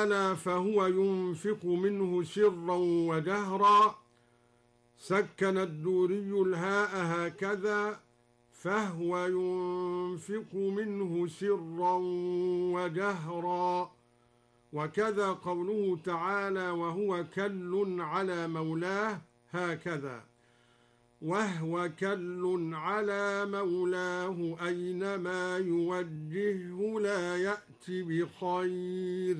تعالى فهو ينفق منه سرا وجهرا، سكن الدوري الهاء هكذا، فهو ينفق منه سرا وجهرا. وكذا قوله تعالى وهو كل على مولاه هكذا، وهو كل على مولاه أينما يوجهه لا يأتي بخير.